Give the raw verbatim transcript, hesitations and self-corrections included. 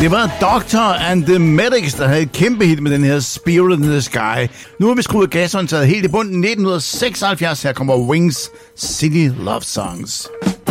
Det var Doctor and the Medics, der havde et kæmpe hit med den her Spirit in the Sky. Nu har vi skruet gasseren taget helt i bunden. nitten seksoghalvfjerds, her kommer Wings City Love Songs.